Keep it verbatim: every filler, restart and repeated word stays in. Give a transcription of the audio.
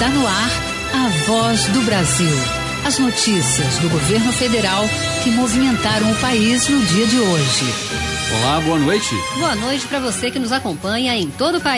Está no ar a Voz do Brasil. As notícias do governo federal que movimentaram o país no dia de hoje. Olá, boa noite. Boa noite para você que nos acompanha em todo o país.